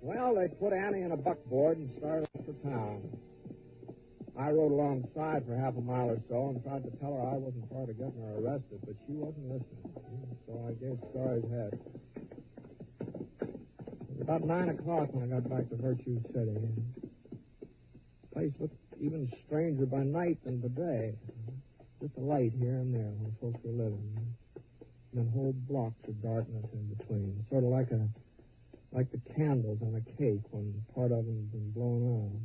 Well, they put Annie in a buckboard and started off for town. I rode alongside for half a mile or so and tried to tell her I wasn't part of getting her arrested, but she wasn't listening. So I gave Starry's head. It was about 9 o'clock when I got back to Virtue City. The place looked even stranger by night than by day. Just a light here and there where folks were living. And then whole blocks of darkness in between. Sort of like the candles on a cake when part of them's been blown out.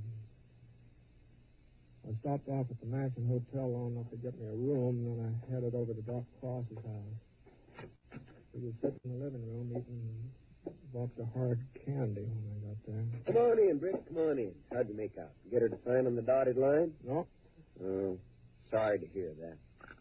I stopped off at the Mansion Hotel long enough to get me a room, and then I headed over to Doc Cross's house. We were sitting in the living room eating a box of hard candy when I got there. Come on in, Britt. Come on in. How'd you make out? Get her to sign on the dotted line? No. Oh, sorry to hear that.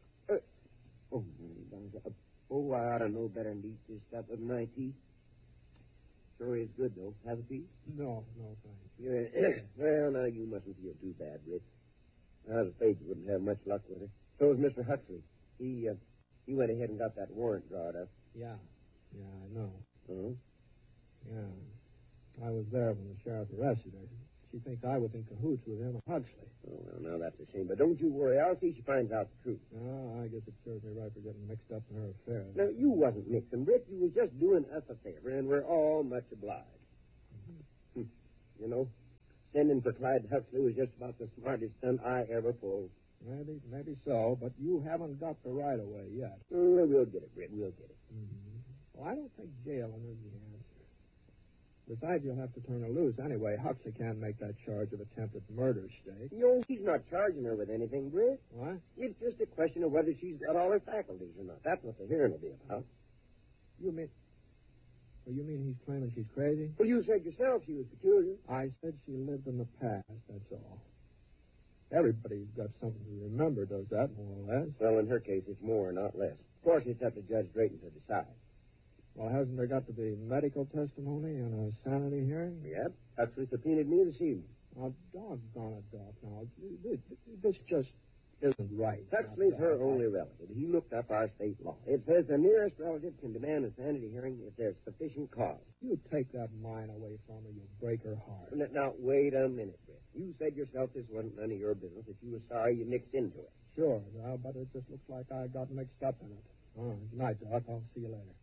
I ought to know better than to eat this stuff with my teeth. Sure is good, though. Have a piece? No, thanks. Yeah. Well, now, you mustn't feel too bad, Britt. I was afraid you wouldn't have much luck with her. So was Mr. Huxley. He went ahead and got that warrant drawn up. Yeah, I know. Uh-huh. Yeah. I was there when the sheriff arrested her. She thinks I was in cahoots with him and Huxley. Oh, well, now that's a shame. But don't you worry. I'll see she finds out the truth. Oh, I guess it serves me right for getting mixed up in her affairs. Now, you wasn't mixing, Britt. You was just doing us a favor, and we're all much obliged. Mm-hmm. You know, sending for Clyde Huxley was just about the smartest stunt I ever pulled. Maybe so, but you haven't got the right of way yet. We'll get it, Britt. We'll get it. Mm-hmm. Well, I don't think jailing is the answer. Besides, you'll have to turn her loose anyway. Huxley can't make that charge of attempted murder state. He's not charging her with anything, Britt. What? It's just a question of whether she's got all her faculties or not. That's what the hearing will be about. You mean he's claiming she's crazy? Well, you said yourself she was peculiar. I said she lived in the past, that's all. Everybody's got something to remember, does that, more or less? Well, in her case, it's more, not less. Of course, it's up to Judge Drayton to decide. Well, hasn't there got to be medical testimony and a sanity hearing? Yep. Huxley subpoenaed me this evening. Now, doggone it, Doc. Now, this just isn't right. Huxley's her only relative. He looked up our state law. It says the nearest relative can demand a sanity hearing if there's sufficient cause. You take that mine away from her, you'll break her heart. Now, wait a minute, Britt. You said yourself this wasn't none of your business, that you were sorry you mixed into it. Sure, but it just looks like I got mixed up in it. All right, good night, Doc. I'll see you later.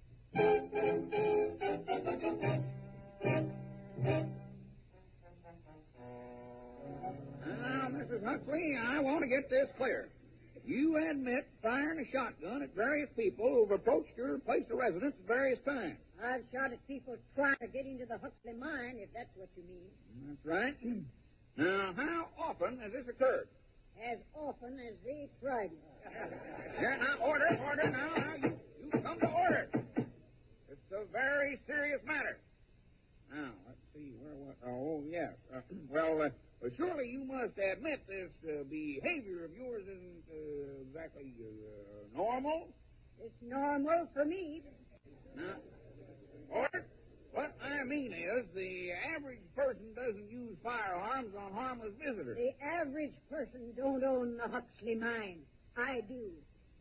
Now, Mrs. Huxley, I want to get this clear. You admit firing a shotgun at various people who've approached your place of residence at various times. I've shot at people trying to get into the Huxley mine, if that's what you mean. That's right. Now, how often has this occurred? As often as they tried me. Yeah, now, order. Now, you come to order. It's a very serious matter. Now, let's see, where was... Oh, yes. Well, surely you must admit this behavior of yours isn't exactly normal? It's normal for me. Now, order? What I mean is the average person doesn't use firearms on harmless visitors. The average person don't own the Huxley mine. I do.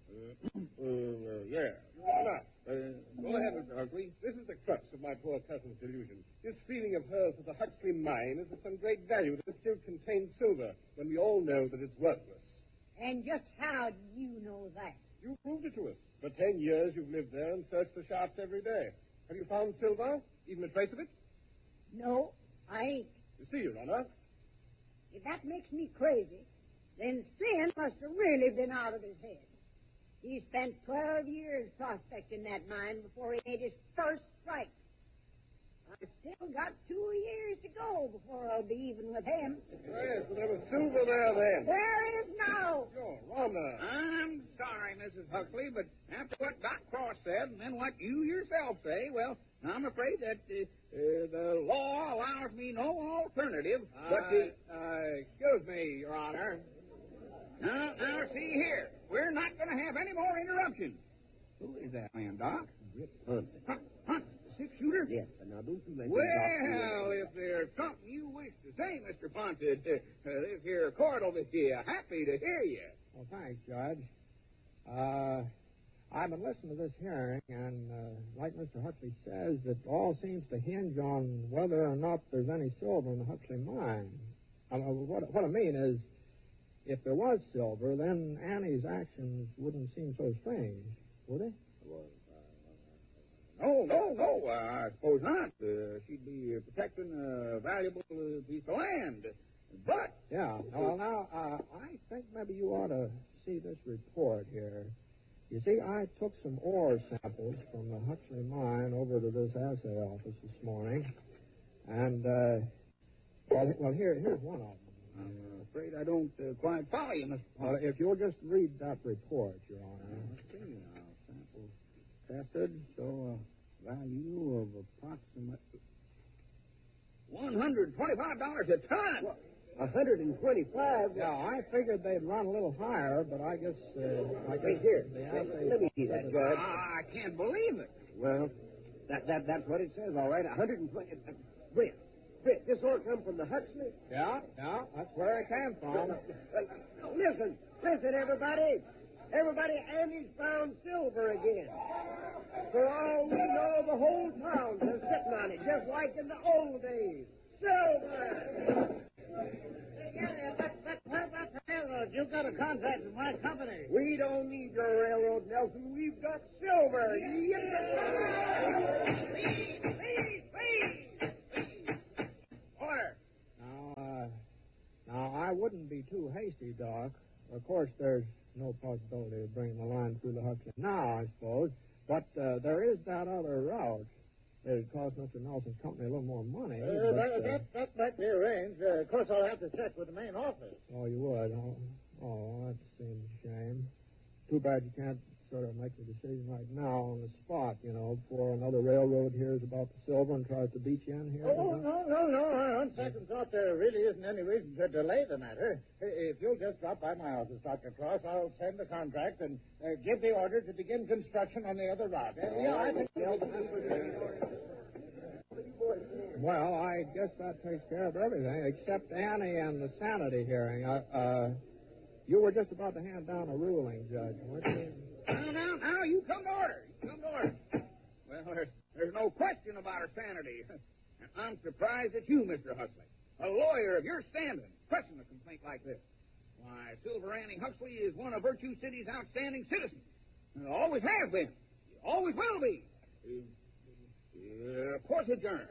Yeah. Go ahead, Mr. Huxley. This is the crux of my poor cousin's delusion. This feeling of hers that the Huxley mine is of some great value, that it still contains silver, when we all know that it's worthless. And just how do you know that? You proved it to us. For 10 years you've lived there and searched the shafts every day. Have you found silver? Even a trace of it? No, I ain't. You see, Your Honor. If that makes me crazy, then Sin must have really been out of his head. He spent 12 years prospecting that mine before he made his first strike. I've still got 2 years to go before I'll be even with him. Yes, but there was silver there then. There is now. Your Honor. I'm sorry, Mrs. Huxley, but after what Doc Cross said and then what you yourself say, well, I'm afraid that the law allows me no alternative but to... Excuse me, Your Honor. Now, see here. We're not going to have any more interruptions. Who is that man, Doc? Britt Hunson. Hunt, six-shooter? Yes, but now don't you let him Well, if there's something you wish to say, Mr. Ponted, this here court will be happy to hear you. Well, thanks, Judge. I've been listening to this hearing, and like Mr. Huxley says, it all seems to hinge on whether or not there's any silver in the Huxley mine. What I mean is, if there was silver, then Annie's actions wouldn't seem so strange, would they? No, I suppose not. She'd be protecting a valuable piece of land. But... Yeah. Well, now, I think maybe you ought to see this report here. You see, I took some ore samples from the Huxley mine over to this assay office this morning. And, well, here's one of them. I'm afraid I don't quite follow you, Mr. Well, if you'll just read that report, Your Honor. Okay, now, sample tested, show a value of approximately $125 a ton. What? 125? Yeah, I figured they'd run a little higher, but I guess Hey, here. the assay... Let me see that, Judge. I can't believe it. Well, that's what it says, all right. 120. Britt, this all come from the Huxley? Yeah, that's where it came from. Listen, everybody. Everybody, Andy's found silver again. For all we know, the whole town's been sitting on it, just like in the old days. Silver! What the railroad? You've got a contract with my company. We don't need your railroad, Nelson. We've got silver. Order. Now, I wouldn't be too hasty, Doc. Of course, there's no possibility of bringing the line through the Huxley now, I suppose. But there is that other route. It'd cost Mr. Nelson's company a little more money. That might be arranged. Of course, I'll have to check with the main office. Oh, you would? Oh, that seems a shame. Too bad you can't sort of make the decision right now on the spot, before another railroad hears about the silver and tries to beat you in here. Oh, no. On second thought, there really isn't any reason to delay the matter. If you'll just drop by my office, Dr. Cross, I'll send the contract and give the order to begin construction on the other route. I think Well, I guess that takes care of everything, except Annie and the sanity hearing. You were just about to hand down a ruling, Judge, weren't you? Now, you come to order. Well, there's no question about her sanity. I'm surprised at you, Mr. Huxley. A lawyer of your standing, pressing a complaint like this. Why, Silver Annie Huxley is one of Virtue City's outstanding citizens. Always has been. Always will be. Course adjourned.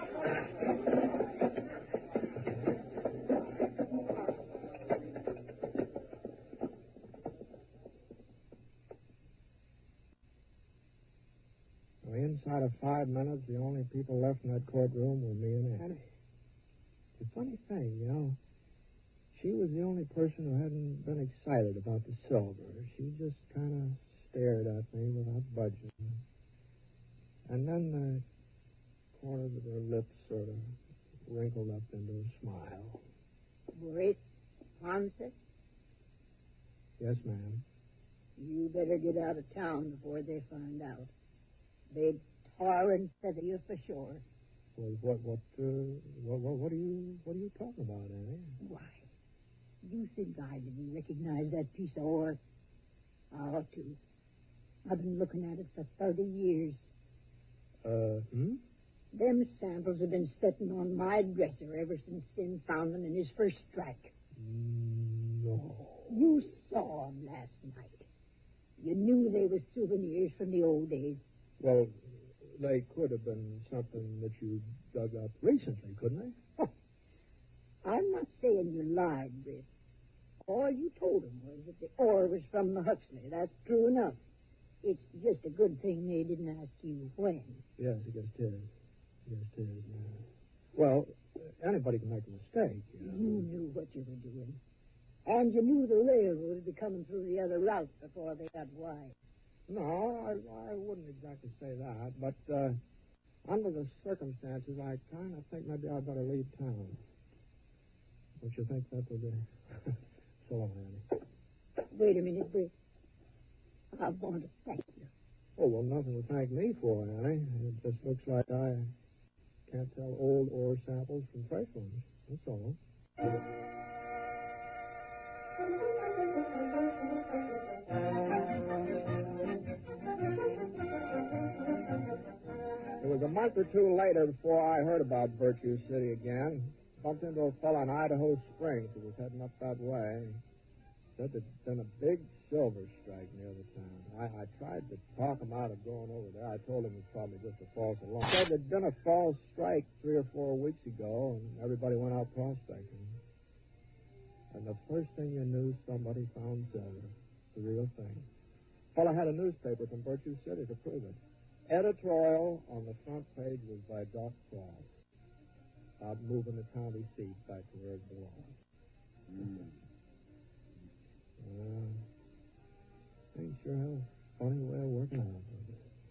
Well, inside of 5 minutes, the only people left in that courtroom were me and Annie. It's a funny thing, She was the only person who hadn't been excited about the silver. She just kind of stared at me without budging. And then the corners of her lips sort of wrinkled up into a smile. Boris Hansen, Yes, ma'am. you better get out of town before they find out. They'd tar and feather you for sure. Well, what are you talking about, Annie? Why? You think I didn't recognize that piece of ore? I ought to. I've been looking at it for 30 years. Them samples have been sitting on my dresser ever since Sin found them in his first strike. No. You saw them last night. You knew they were souvenirs from the old days. Well, they could have been something that you dug up recently, couldn't they? I'm not saying you lied, Britt. All you told them was that the ore was from the Huxley. That's true enough. It's just a good thing they didn't ask you when. Yes, I guess it is. Well, anybody can make a mistake, You knew what you were doing. And you knew the railroad would be coming through the other route before they got wide. No, I wouldn't exactly say that, but under the circumstances, I kind of think maybe I'd better leave town. Don't you think that would be... So long, Annie. Wait a minute, Britt. I want to thank you. Oh, well, nothing to thank me for, Annie. It just looks like I can't tell old ore samples from fresh ones. That's all. was a month or two later before I heard about Virtue City again. Bumped into a fellow in Idaho Springs who was heading up that way. Said there'd been a big silver strike near the town. I tried to talk him out of going over there. I told him it was probably just a false alarm. Said there'd been a false strike 3 or 4 weeks ago, and everybody went out prospecting. And the first thing you knew, somebody found silver. The real thing. Fellow had a newspaper from Virtue City to prove it. Editorial on the front page was by Doc Cross about moving the county seat back to where it belonged. Things sure have a funny way of working out.